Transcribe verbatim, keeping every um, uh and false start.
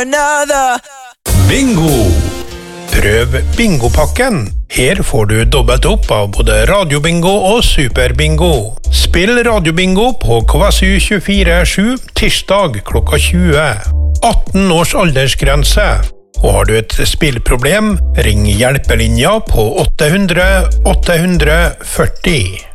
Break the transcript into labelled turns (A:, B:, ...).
A: another.
B: Bingo! Prøv bingopakken. Her får du dobbelt opp av både radiobingo og superbingo. Spill radiobingo på Kvasu tjuefire sju tirsdag klokka tjue. atten års aldersgrense. Og har du et spillproblem, ring hjelpelinja på åtte hundre åtte hundre førti.